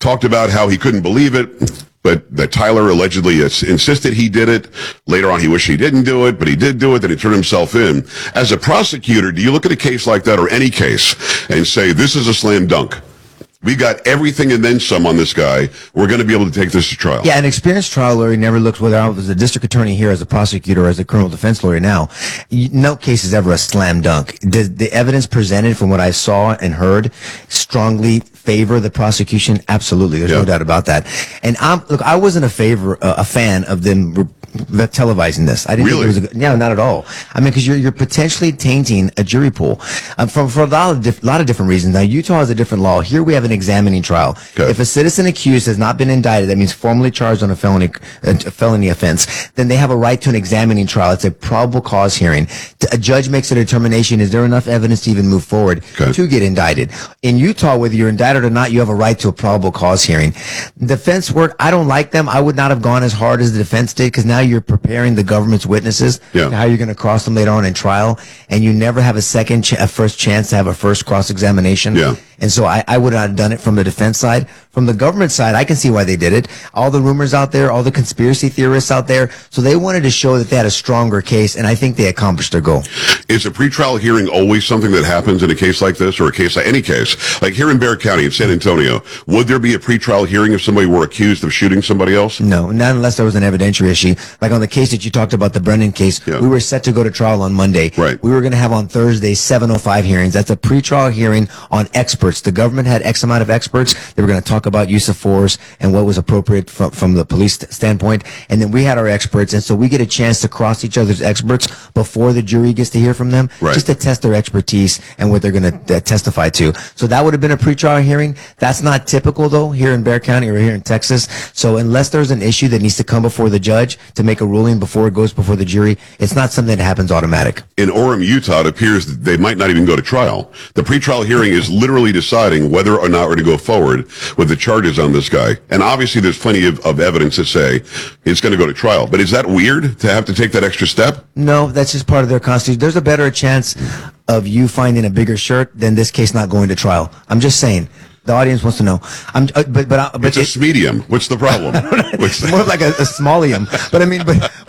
talked about how he couldn't believe it, but that Tyler allegedly insisted he did it. Later on, he wished he didn't do it, but he did do it, then he turned himself in. As a prosecutor, do you look at a case like that or any case and say, this is a slam dunk? We got everything and then some on this guy. We're going to be able to take this to trial. Yeah, an experienced trial lawyer never looks, whether I was a district attorney here as a prosecutor or as a criminal defense lawyer now, no case is ever a slam dunk. The evidence presented from what I saw and heard strongly favor the prosecution? Absolutely. There's no doubt about that. And I wasn't a fan of them televising this. I didn't really? think it was not at all. I mean, because you're potentially tainting a jury pool for a lot of different reasons. Now, Utah has a different law. Here we have an examining trial. Okay. If a citizen accused has not been indicted, that means formally charged on a felony offense, then they have a right to an examining trial. It's a probable cause hearing. A judge makes a determination, is there enough evidence to even move forward to get indicted? In Utah, whether you're indicted or not, you have a right to a probable cause hearing. Defense work, I don't like them. I would not have gone as hard as the defense did, because now you're preparing the government's witnesses to how you're going to cross them later on in trial, and you never have a first chance to have a first cross-examination. Yeah. And so I would not have done it from the defense side. From the government side, I can see why they did it. All the rumors out there, all the conspiracy theorists out there. So they wanted to show that they had a stronger case, and I think they accomplished their goal. Is a pretrial hearing always something that happens in a case like this, or a case like any case? Like here in Bexar County, in San Antonio, would there be a pretrial hearing if somebody were accused of shooting somebody else? No, not unless there was an evidentiary issue. Like on the case that you talked about, the Brennan case, we were set to go to trial on Monday. Right. We were going to have on Thursday 7:05 hearings. That's a pretrial hearing on experts. The government had X amount of experts. They were going to talk about use of force and what was appropriate from the police standpoint. And then we had our experts. And so we get a chance to cross each other's experts before the jury gets to hear from them, just to test their expertise and what they're going to testify to. So that would have been a pretrial hearing. That's not typical, though, here in Bexar County or here in Texas. So unless there's an issue that needs to come before the judge to make a ruling before it goes before the jury, it's not something that happens automatic. In Orem, Utah, it appears that they might not even go to trial. The pretrial hearing is literally deciding whether or not we're to go forward with the charges on this guy. And obviously there's plenty of evidence to say it's going to go to trial. But is that weird to have to take that extra step? No, that's just part of their constitution. There's a better chance of you finding a bigger shirt than this case not going to trial. I'm just saying. The audience wants to know. But it's a medium. What's the problem? It's more like a smallium. But I mean,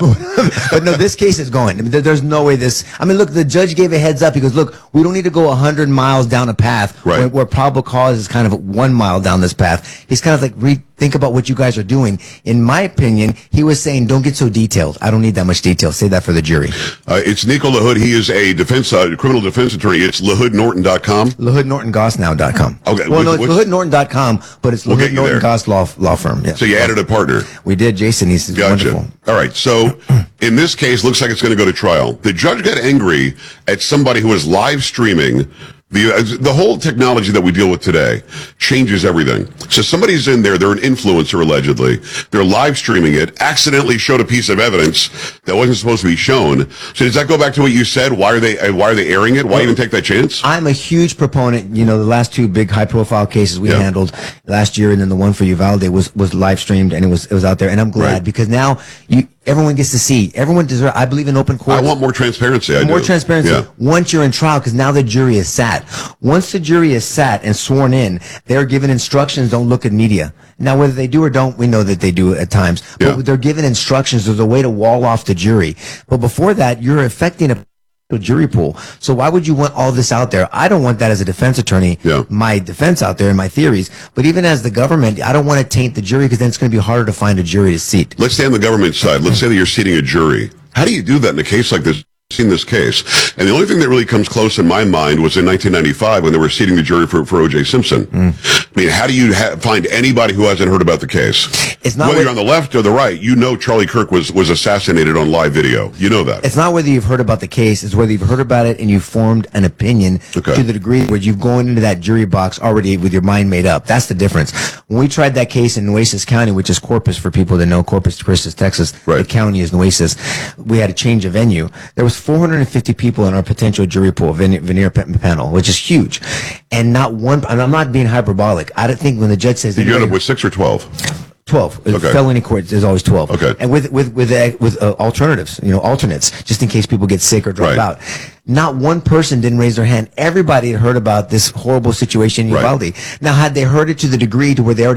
but no, this case is going. I mean, there's no way this. I mean, look, the judge gave a heads up. He goes, look, we don't need to go 100 miles down a path where probable cause is kind of 1 mile down this path. He's kind of like, think about what you guys are doing. In my opinion, he was saying, don't get so detailed. I don't need that much detail. Save that for the jury. It's Nico LaHood. He is a criminal defense attorney. It's LaHoodNorton.com. LaHoodNortonGoss.com. Okay. Well, no, it's LaHoodNorton.com, but it's LaHood Norton Goss law firm. Yeah. So you added a partner. We did. Jason, he's wonderful. All right. So in this case, looks like it's going to go to trial. The judge got angry at somebody who was live streaming. The whole technology that we deal with today changes everything. So somebody's in there, they're an influencer allegedly. They're live streaming it, accidentally showed a piece of evidence that wasn't supposed to be shown. So does that go back to what you said? Why are they airing it? Why even take that chance? I'm a huge proponent. You know, the last two big high profile cases we handled last year, and then the one for Uvalde was live streamed, and it was out there. And I'm glad because now everyone gets to see. Everyone deserves. I believe in open court. I want more transparency. More transparency once you're in trial, because now the jury is sat. Once the jury is sat and sworn in, they're given instructions. Don't look at media. Now, whether they do or don't, we know that they do at times. But they're given instructions. There's a way to wall off the jury. But before that, you're affecting a jury pool. So why would you want all this out there? I don't want that as a defense attorney, my defense out there and my theories. But even as the government, I don't want to taint the jury, because then it's going to be harder to find a jury to seat. Let's stay on the government side. Let's say that you're seating a jury. How do you do that in a case like this? Seen this case, and the only thing that really comes close in my mind was in 1995 when they were seating the jury for O.J. Simpson. I mean, how do you find anybody who hasn't heard about the case? It's not whether you're on the left or the right. You know, Charlie Kirk was assassinated on live video. You know that. It's not whether you've heard about the case; it's whether you've heard about it and you've formed an opinion to the degree where you've gone into that jury box already with your mind made up. That's the difference. When we tried that case in Nueces County, which is Corpus for people that know Corpus Christi, Texas, the county is Nueces. We had a change of venue. There was 450 people in our potential jury pool, veneer panel, which is huge. And not one, and I'm not being hyperbolic. I don't think when the judge says... You end up with 6 or 12? 12. Felony court, there's always 12. Okay. And with alternatives, alternates, just in case people get sick or drop out. Not one person didn't raise their hand. Everybody had heard about this horrible situation in Uvalde. Now, had they heard it to the degree to where they already